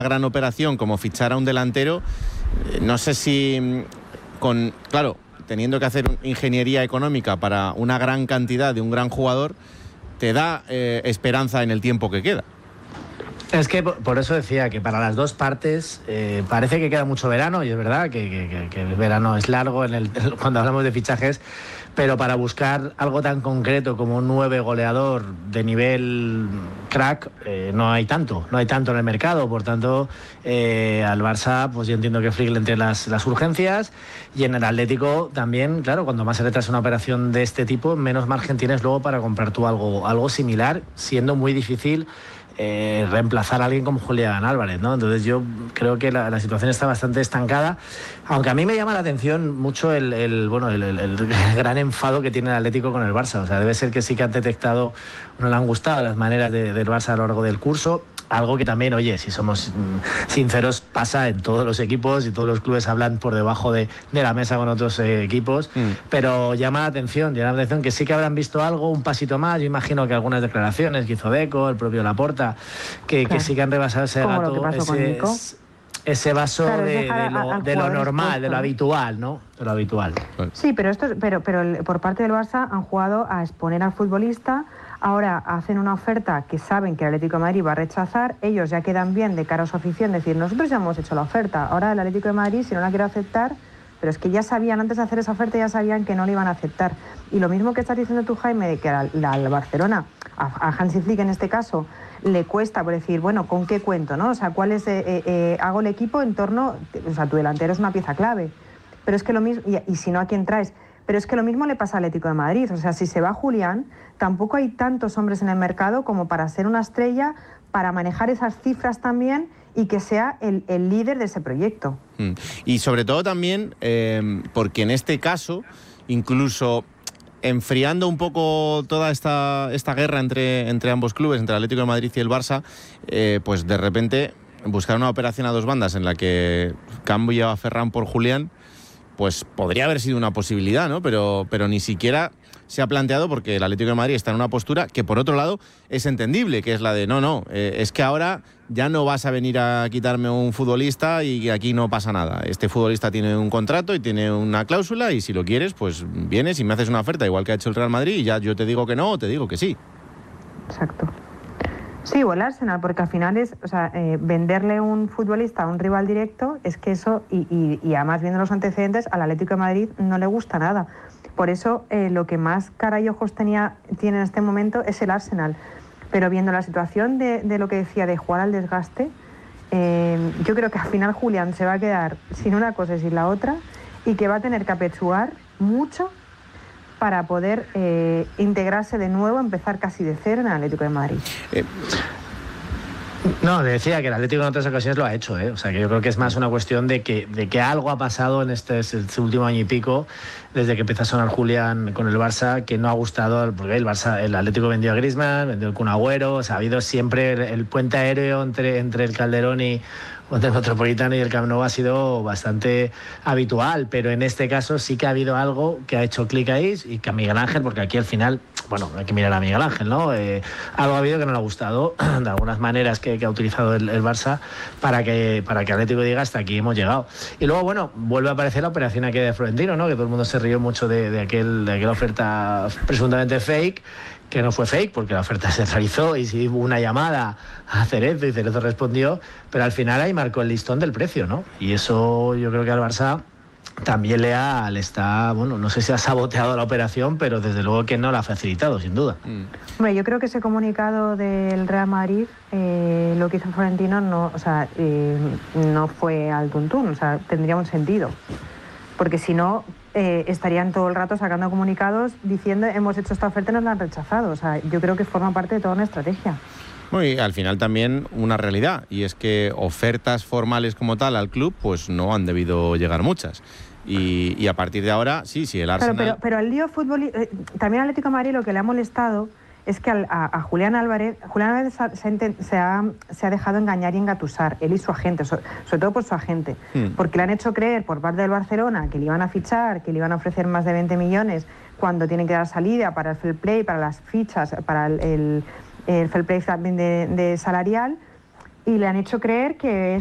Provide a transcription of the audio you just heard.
gran operación como fichar a un delantero, no sé si claro, teniendo que hacer ingeniería económica para una gran cantidad de un gran jugador, te da esperanza en el tiempo que queda. Es que por eso decía que para las dos partes parece que queda mucho verano, y es verdad que el verano es largo cuando hablamos de fichajes, pero para buscar algo tan concreto como un 9 goleador de nivel crack no hay tanto en el mercado. Por tanto, al Barça, pues yo entiendo que Flick le entre las urgencias, y en el Atlético también, claro, cuando más se retrasa una operación de este tipo, menos margen tienes luego para comprar tú algo similar, siendo muy difícil reemplazar a alguien como Julián Álvarez, ¿no? Entonces yo creo que la situación está bastante estancada, aunque a mí me llama la atención mucho el gran enfado que tiene el Atlético con el Barça. O sea, debe ser que sí que han detectado, no le han gustado las maneras del Barça a lo largo del curso. Algo que también, oye, si somos sinceros, pasa en todos los equipos, y todos los clubes hablan por debajo de la mesa con otros equipos, pero llama la atención que sí que habrán visto algo, un pasito más. Yo imagino que algunas declaraciones que hizo Deco, el propio Laporta, que sí que han rebasado ese gato, ese vaso, claro, de lo normal, de lo habitual, ¿no? De lo habitual. Sí, pero por parte del Barça han jugado a exponer al futbolista. Ahora hacen una oferta que saben que el Atlético de Madrid va a rechazar. Ellos ya quedan bien de cara a su afición, decir, nosotros ya hemos hecho la oferta, ahora el Atlético de Madrid, si no la quiere aceptar, pero es que ya sabían, antes de hacer esa oferta, ya sabían que no la iban a aceptar. Y lo mismo que estás diciendo tú, Jaime, de que al Barcelona, a Hansi Flick en este caso, le cuesta por decir, bueno, ¿con qué cuento, no? O sea, ¿cuál es, hago el equipo en torno, o sea, tu delantero es una pieza clave, pero es que lo mismo, y si no, ¿a quién traes? Pero es que lo mismo le pasa al Atlético de Madrid. O sea, si se va Julián, tampoco hay tantos hombres en el mercado como para ser una estrella, para manejar esas cifras también y que sea el líder de ese proyecto. Y sobre todo también porque en este caso, incluso enfriando un poco toda esta guerra entre ambos clubes, entre el Atlético de Madrid y el Barça, pues de repente buscar una operación a dos bandas en la que cambio a Ferran por Julián, pues podría haber sido una posibilidad, ¿no? Pero ni siquiera se ha planteado, porque el Atlético de Madrid está en una postura que, por otro lado, es entendible, que es la de es que ahora ya no vas a venir a quitarme un futbolista y aquí no pasa nada. Este futbolista tiene un contrato y tiene una cláusula, y si lo quieres, pues vienes y me haces una oferta, igual que ha hecho el Real Madrid, y ya yo te digo que no o te digo que sí. Exacto. Sí, o el Arsenal, porque al final es, o sea, venderle un futbolista a un rival directo, es que eso, y además viendo los antecedentes, al Atlético de Madrid no le gusta nada. Por eso lo que más cara y ojos tiene en este momento es el Arsenal. Pero viendo la situación de lo que decía, de jugar al desgaste, yo creo que al final Julián se va a quedar sin una cosa y sin la otra, y que va a tener que apechugar mucho para poder integrarse de nuevo, empezar casi de cero en el Atlético de Madrid. No, decía que el Atlético en otras ocasiones lo ha hecho, ¿eh? O sea, que yo creo que es más una cuestión de que algo ha pasado en este último año y pico, desde que empezó a sonar Julián con el Barça, que no ha gustado, porque el Atlético vendió a Griezmann, vendió el Kun Agüero. O sea, ha habido siempre el puente aéreo entre el Calderón y entre el Metropolitano y el Camp Nou ha sido bastante habitual, pero en este caso sí que ha habido algo que ha hecho clic ahí, y que a Miguel Ángel, porque aquí al final, bueno, hay que mirar a Miguel Ángel, ¿no? Algo ha habido que no le ha gustado, de algunas maneras que ha utilizado el Barça para que Atlético diga hasta aquí hemos llegado. Y luego, bueno, vuelve a aparecer la operación aquí de Florentino, ¿no? Que todo el mundo se rió mucho de aquella oferta presuntamente fake, que no fue fake, porque la oferta se realizó y sí hubo una llamada a Cerezo y Cerezo respondió, pero al final ahí marcó el listón del precio, ¿no? Y eso yo creo que al Barça también le está, bueno, no sé si ha saboteado la operación, pero desde luego que no la ha facilitado, sin duda. Hombre, yo creo que ese comunicado del Real Madrid, lo que hizo Florentino, no fue al tuntún, o sea, tendría un sentido. Porque si no, estarían todo el rato sacando comunicados diciendo hemos hecho esta oferta y nos la han rechazado. O sea, yo creo que forma parte de toda una estrategia. Y al final también una realidad, y es que ofertas formales como tal al club pues no han debido llegar muchas. Y a partir de ahora, sí, el Arsenal... Pero el lío fútbol, también al Atlético de Madrid lo que le ha molestado es que a Julián Álvarez se ha dejado engañar y engatusar, él y su agente, sobre todo por su agente, porque le han hecho creer por parte del Barcelona que le iban a fichar, que le iban a ofrecer más de 20 millones cuando tienen que dar salida para el fair play, para las fichas, para el fair play también de salarial, y le han hecho creer que